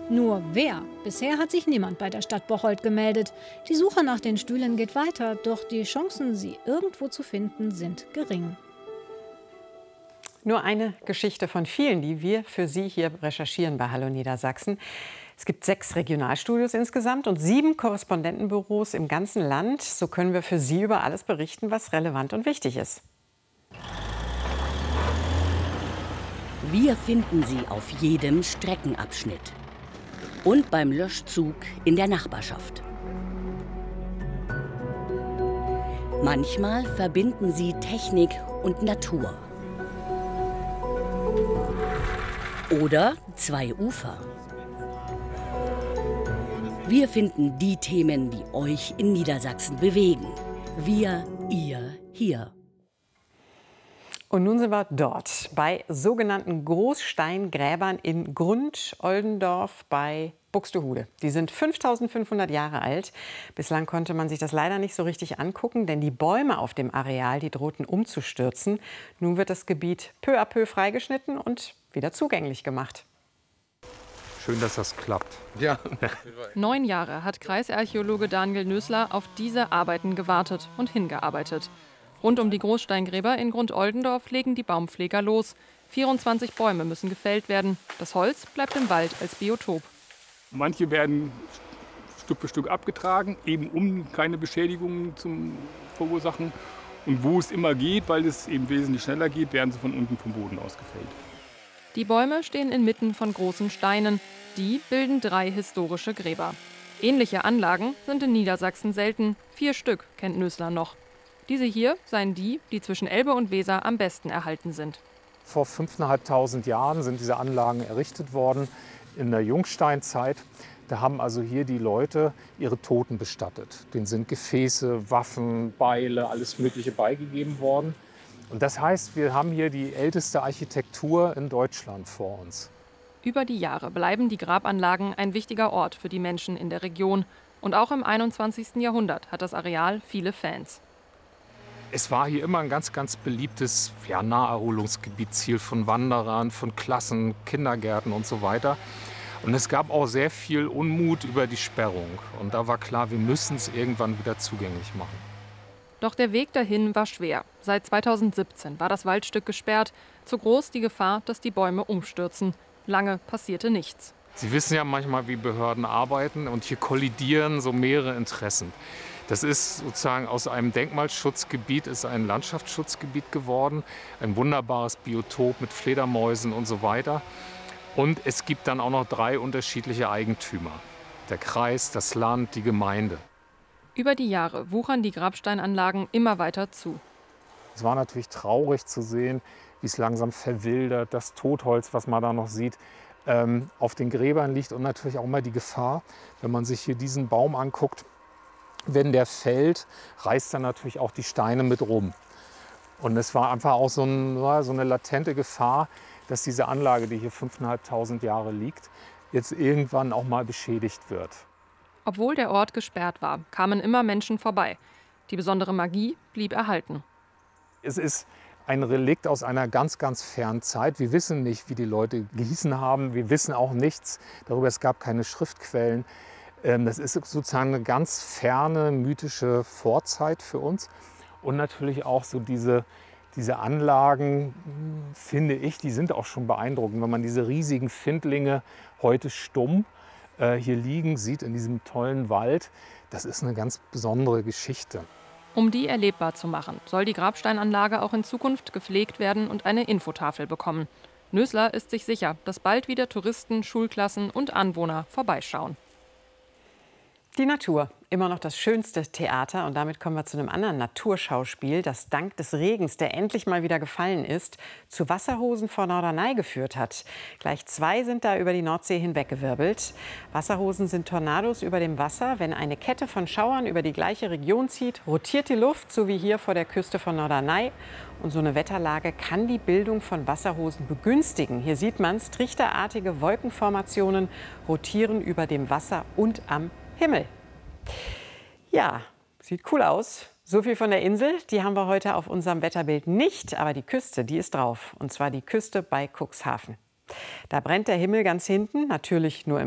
Nur wer? Bisher hat sich niemand bei der Stadt Bocholt gemeldet. Die Suche nach den Stühlen geht weiter, doch die Chancen, sie irgendwo zu finden, sind gering. Nur eine Geschichte von vielen, die wir für Sie hier recherchieren bei Hallo Niedersachsen. Es gibt 6 Regionalstudios insgesamt und 7 Korrespondentenbüros im ganzen Land. So können wir für Sie über alles berichten, was relevant und wichtig ist. Wir finden sie auf jedem Streckenabschnitt und beim Löschzug in der Nachbarschaft. Manchmal verbinden sie Technik und Natur. Oder 2 Ufer. Wir finden die Themen, die euch in Niedersachsen bewegen. Wir, ihr, hier. Und nun sind wir dort, bei sogenannten Großsteingräbern in Grund-Oldendorf bei Buxtehude. Die sind 5500 Jahre alt. Bislang konnte man sich das leider nicht so richtig angucken, denn die Bäume auf dem Areal, die drohten umzustürzen. Nun wird das Gebiet peu à peu freigeschnitten und wieder zugänglich gemacht. Schön, dass das klappt. Ja. 9 Jahre hat Kreisarchäologe Daniel Nösler auf diese Arbeiten gewartet und hingearbeitet. Rund um die Großsteingräber in Grund-Oldendorf legen die Baumpfleger los. 24 Bäume müssen gefällt werden. Das Holz bleibt im Wald als Biotop. Manche werden Stück für Stück abgetragen, eben um keine Beschädigungen zu verursachen. Und wo es immer geht, weil es eben wesentlich schneller geht, werden sie von unten vom Boden aus gefällt. Die Bäume stehen inmitten von großen Steinen. Die bilden 3 historische Gräber. Ähnliche Anlagen sind in Niedersachsen selten. 4 Stück kennt Nösler noch. Diese hier seien die, die zwischen Elbe und Weser am besten erhalten sind. Vor 5.500 Jahren sind diese Anlagen errichtet worden in der Jungsteinzeit. Da haben also hier die Leute ihre Toten bestattet. Denen sind Gefäße, Waffen, Beile, alles Mögliche beigegeben worden. Und das heißt, wir haben hier die älteste Architektur in Deutschland vor uns. Über die Jahre bleiben die Grabanlagen ein wichtiger Ort für die Menschen in der Region. Und auch im 21. Jahrhundert hat das Areal viele Fans. Es war hier immer ein ganz, ganz beliebtes Naherholungsgebiet, Ziel von Wanderern, von Klassen, Kindergärten und so weiter. Und es gab auch sehr viel Unmut über die Sperrung. Und da war klar, wir müssen es irgendwann wieder zugänglich machen. Doch der Weg dahin war schwer. Seit 2017 war das Waldstück gesperrt. Zu groß die Gefahr, dass die Bäume umstürzen. Lange passierte nichts. Sie wissen ja manchmal, wie Behörden arbeiten. Und hier kollidieren so mehrere Interessen. Das ist sozusagen aus einem Denkmalschutzgebiet ist ein Landschaftsschutzgebiet geworden. Ein wunderbares Biotop mit Fledermäusen und so weiter. Und es gibt dann auch noch 3 unterschiedliche Eigentümer. Der Kreis, das Land, die Gemeinde. Über die Jahre wuchern die Grabsteinanlagen immer weiter zu. Es war natürlich traurig zu sehen, wie es langsam verwildert, das Totholz, was man da noch sieht, auf den Gräbern liegt. Und natürlich auch immer die Gefahr, wenn man sich hier diesen Baum anguckt, wenn der fällt, reißt er natürlich auch die Steine mit rum. Und es war einfach auch so eine latente Gefahr, dass diese Anlage, die hier 5.500 Jahre liegt, jetzt irgendwann auch mal beschädigt wird. Obwohl der Ort gesperrt war, kamen immer Menschen vorbei. Die besondere Magie blieb erhalten. Es ist ein Relikt aus einer ganz, ganz fernen Zeit. Wir wissen nicht, wie die Leute gehießen haben. Wir wissen auch nichts darüber. Es gab keine Schriftquellen. Das ist sozusagen eine ganz ferne, mythische Vorzeit für uns. Und natürlich auch so diese Anlagen, finde ich, die sind auch schon beeindruckend. Wenn man diese riesigen Findlinge heute stumm hier liegen sieht in diesem tollen Wald, das ist eine ganz besondere Geschichte. Um die erlebbar zu machen, soll die Grabsteinanlage auch in Zukunft gepflegt werden und eine Infotafel bekommen. Nösler ist sich sicher, dass bald wieder Touristen, Schulklassen und Anwohner vorbeischauen. Die Natur, immer noch das schönste Theater. Und damit kommen wir zu einem anderen Naturschauspiel, das dank des Regens, der endlich mal wieder gefallen ist, zu Wasserhosen vor Norderney geführt hat. Gleich 2 sind da über die Nordsee hinweggewirbelt. Wasserhosen sind Tornados über dem Wasser. Wenn eine Kette von Schauern über die gleiche Region zieht, rotiert die Luft, so wie hier vor der Küste von Norderney. Und so eine Wetterlage kann die Bildung von Wasserhosen begünstigen. Hier sieht man es, trichterartige Wolkenformationen rotieren über dem Wasser und am Himmel. Ja, sieht cool aus. So viel von der Insel. Die haben wir heute auf unserem Wetterbild nicht. Aber die Küste, die ist drauf. Und zwar die Küste bei Cuxhaven. Da brennt der Himmel ganz hinten, natürlich nur im